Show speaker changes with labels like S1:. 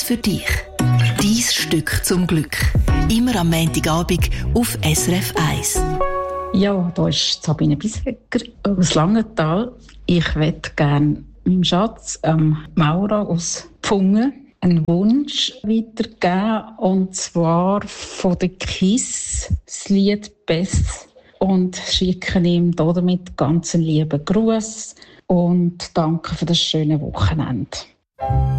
S1: für dich. Dein Stück zum Glück. Immer am Montagabend auf SRF 1.
S2: Ja, da ist Sabine Bissecker aus Langenthal. Ich möchte gerne meinem Schatz, Maura aus Pfungen, einen Wunsch weitergeben. Und zwar von der KISS, das Lied «Best». Und schicke ihm damit ganz einen lieben Gruß und danke für das schöne Wochenende.